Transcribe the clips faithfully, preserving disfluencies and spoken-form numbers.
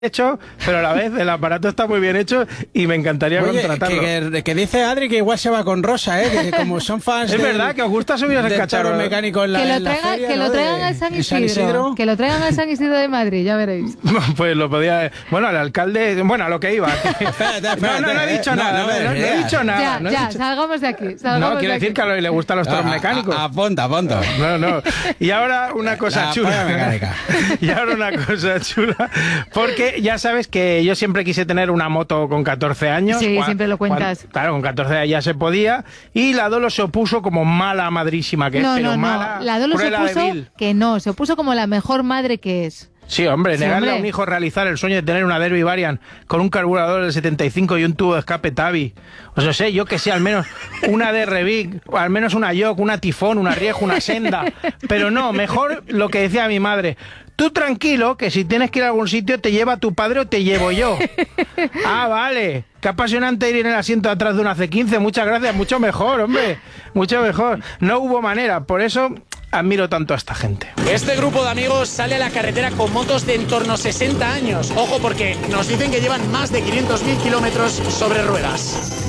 hecho, pero a la vez el aparato está muy bien hecho y me encantaría Oye, contratarlo. Que, que, que dice Adri que igual se va con Rosa, ¿eh? Que como son fans es del, verdad que os gusta subir el cacharro mecánico en la, que lo en la traigan, feria, que ¿no? lo traigan de, al San Isidro, San Isidro. que lo traigan al San Isidro de Madrid, ya veréis. Pues lo podía... Bueno, el alcalde... Bueno, a lo que iba. Espérate, espérate, no, no, no he dicho eh, nada. no, no, No, no he ideas. dicho nada. Ya, no he ya, dicho... salgamos de aquí. Salgamos No, quiere de decir aquí. que a lo que le gustan los toros A- mecánicos. a- Apunta, apunta. No, no. Y ahora una cosa La chula. polla mecánica. Y ahora una cosa chula. Porque ya sabes que yo siempre quise tener una moto con catorce años. Sí, Cua- siempre lo cuentas. cuan- Claro, con catorce años ya se podía. Y la Dolo se opuso como mala madrísima que No, es, pero no, mala. no. La Dolo se Cruella de opuso Vil. que no, se opuso como la mejor madre que es. Sí, hombre, Sí, negarle hombre. a un hijo realizar el sueño de tener una Derby Variant con un carburador del setenta y cinco y un tubo de escape Tabi. O sea, sé, yo que sé, al menos una D R Big, o al menos una York, una Tifón, una Riejo, una Senda. Pero no, mejor lo que decía mi madre. Tú tranquilo, que si tienes que ir a algún sitio te lleva tu padre o te llevo yo. Ah, vale. Qué apasionante ir en el asiento de atrás de una C quince. Muchas gracias, mucho mejor, hombre. Mucho mejor. No hubo manera, por eso admiro tanto a esta gente. Este grupo de amigos sale a la carretera con motos de en torno a sesenta años. Ojo, porque nos dicen que llevan más de quinientos mil kilómetros sobre ruedas.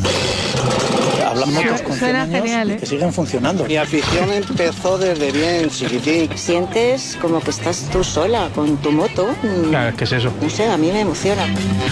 Hablan motos con cien Suena años genial, ¿eh? que siguen funcionando. Mi afición empezó desde bien chiquitín. Sientes como que estás tú sola con tu moto. Mm, Claro, es que es eso. No sé, a mí me emociona.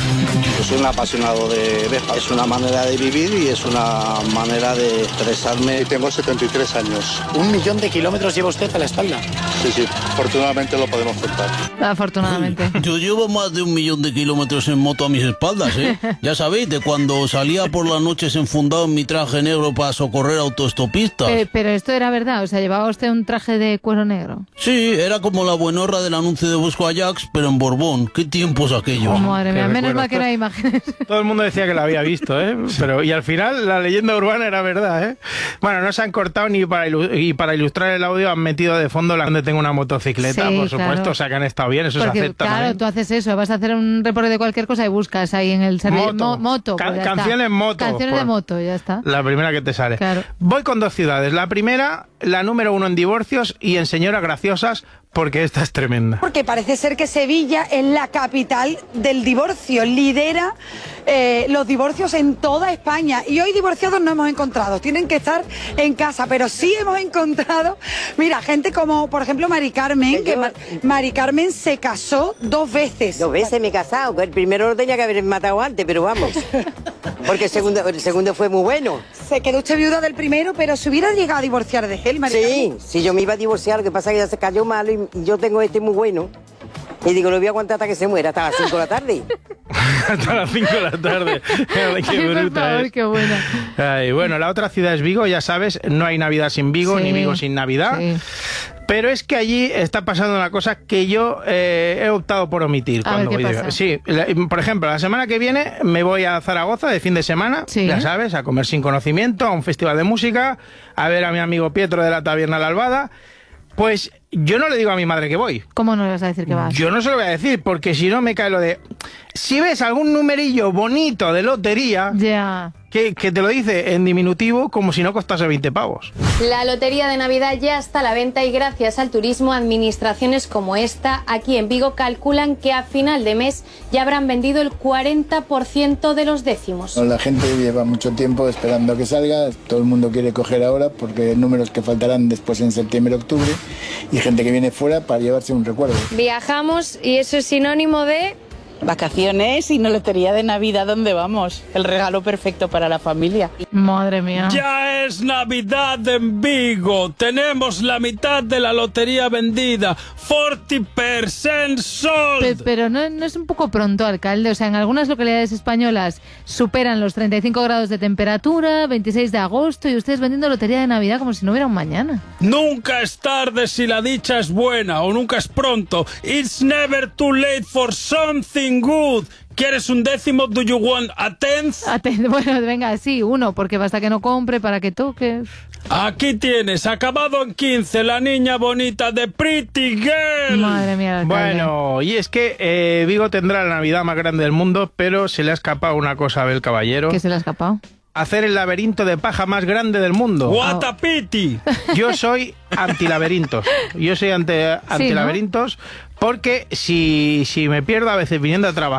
Yo soy un apasionado de Vespa. Es una manera de vivir y es una manera de expresarme. Tengo setenta y tres años. Un millón de kilómetros lleva usted a la espalda. Sí, sí, afortunadamente lo podemos contar. Afortunadamente. Yo llevo más de un millón de kilómetros en moto a mis espaldas, ¿eh? Ya sabéis, de cuando salía por las noches enfundado en mi traje negro para socorrer autoestopistas. Pero, pero esto era verdad, o sea, llevaba usted un traje de cuero negro. Sí, era como la buenorra del anuncio de Busco Ajax, pero en Borbón. ¿Qué tiempos aquellos? Oh, madre mía, qué menos recuerdo. mal que no hay imágenes. Todo el mundo decía que la había visto, ¿eh? Pero, y al final la leyenda urbana era verdad, ¿eh? Bueno, no se han cortado ni para, ilu- y para ilustrar el audio han metido de fondo la donde tengo una motocicleta, Sí, por supuesto, claro. o sea que han estado bien, eso Porque, se acepta claro, también. tú haces eso, vas a hacer un reporte de cualquier cosa y buscas ahí en el servicio. Moto. Mo- moto Ca- pues ya está. canciones moto, Canciones de pues. moto, ya está. La primera que te sale. Claro. Voy con dos ciudades. La primera, la número uno en divorcios y en señoras graciosas, porque esta es tremenda. Porque parece ser que Sevilla es la capital del divorcio, lidera eh, los divorcios en toda España. Y hoy divorciados no hemos encontrado, tienen que estar en casa, pero sí hemos encontrado, mira, gente como, por ejemplo, Mari Carmen, que Mar- Mari Carmen se casó dos veces. Dos veces me he casado, que el primero lo tenía que haber matado antes, pero vamos. Porque el segundo, el segundo fue muy bueno. Se quedó usted viuda del primero, pero se hubiera llegado a divorciar de él, Mari Sí, Carmen. sí, yo me iba a divorciar, lo que pasa es que ya se cayó malo y yo tengo este muy bueno. Y digo, lo voy a aguantar hasta que se muera, hasta las cinco de la tarde. Hasta las cinco de la tarde. Ay, qué Ay, por bruta favor, es. qué buena. Ay, bueno, la otra ciudad es Vigo, ya sabes, no hay Navidad sin Vigo, Sí, ni Vigo sin Navidad. sí. Pero es que allí está pasando una cosa que yo eh, he optado por omitir. A ver, cuando ¿qué voy de- pasa? Sí, la- por ejemplo, la semana que viene me voy a Zaragoza de fin de semana, Sí. ya sabes, a comer sin conocimiento, a un festival de música, a ver a mi amigo Pietro de la Taberna La Albada. Pues yo no le digo a mi madre que voy. ¿Cómo no le vas a decir que vas? Yo no se lo voy a decir, porque si no me cae lo de... Si ves algún numerillo bonito de lotería, Ya. que, que te lo dice en diminutivo como si no costase veinte pavos. La lotería de Navidad ya está a la venta y gracias al turismo, administraciones como esta aquí en Vigo calculan que a final de mes ya habrán vendido el cuarenta por ciento de los décimos. La gente lleva mucho tiempo esperando a que salga, todo el mundo quiere coger ahora porque hay números que faltarán después en septiembre, octubre y gente que viene fuera para llevarse un recuerdo. Viajamos y eso es sinónimo de... Vacaciones y no lotería de Navidad, ¿dónde vamos? El regalo perfecto para la familia. Madre mía. Ya es Navidad en Vigo. Tenemos la mitad de la lotería vendida. cuarenta por ciento sold. Pe- Pero no, no es un poco pronto, alcalde. O sea, en algunas localidades españolas superan los treinta y cinco grados de temperatura, veintiséis de agosto, y ustedes vendiendo lotería de Navidad como si no hubiera un mañana. Nunca es tarde si la dicha es buena, o nunca es pronto. It's never too late for something good. ¿Quieres un décimo? Do you want a tenth? Aten- Bueno, venga, sí, uno, porque basta que no compre para que toque. Aquí tienes, acabado en quince, la niña bonita de Pretty Girl. Madre mía, alcalde. Bueno, y es que eh, Vigo tendrá la Navidad más grande del mundo, pero se le ha escapado una cosa a Abel Caballero. ¿Qué se le ha escapado? hacer el laberinto de paja más grande del mundo. What a pity. Yo soy antilaberintos. Yo soy ante, antilaberintos porque si, si me pierdo a veces viniendo a trabajar,